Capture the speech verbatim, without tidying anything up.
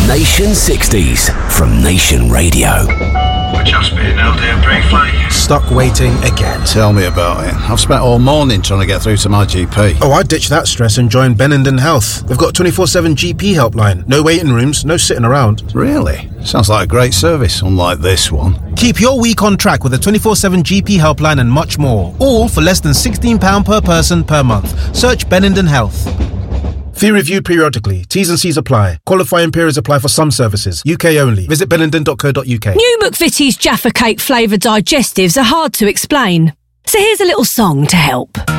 Nation sixties from Nation Radio. We're just being held here briefly. Stuck waiting again. Tell me about it. I've spent all morning trying to get through to my G P. Oh, I'd ditch that stress and join Benenden Health. They've got a twenty-four seven G P helpline. No waiting rooms, no sitting around. Really? Sounds like a great service, unlike this one. Keep your week on track with a twenty-four seven G P helpline and much more. All for less than sixteen pounds per person per month. Search Benenden Health. Fee reviewed periodically. T's and C's apply. Qualifying periods apply for some services. U K only. Visit benenden dot co dot uk. New McVitie's Jaffa Cake flavoured digestives are hard to explain. So here's a little song to help.